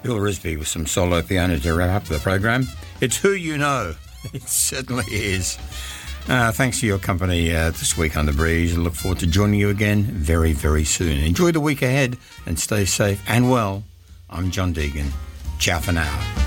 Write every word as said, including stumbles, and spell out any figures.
Bill Risby with some solo piano to wrap up the program. It's Who You Know. It certainly is. Uh, thanks for your company uh, this week on The Breeze. I look forward to joining you again very, very soon. Enjoy the week ahead and stay safe and well. I'm John Deegan. Ciao for now.